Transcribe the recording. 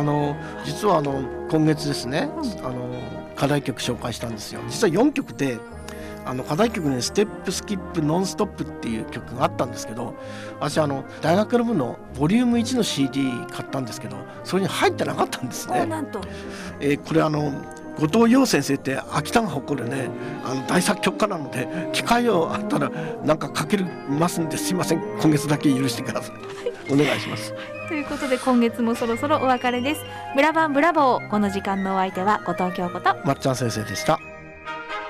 実は今月ですね、課題曲紹介したんですよ。実は4曲で課題曲にステップスキップノンストップっていう曲があったんですけど、私大学の部のボリューム1の CD 買ったんですけど、それに入ってなかったんですね。 なんと、 これ後藤陽先生って秋田が誇るね大作曲家なので、機会をあったらなんかかけますんで、すいません、今月だけ許してください。お願いします。 ということで今月もそろそろお別れです。ブラバンブラボー。この時間のお相手は後藤京子とまっちゃん先生でした。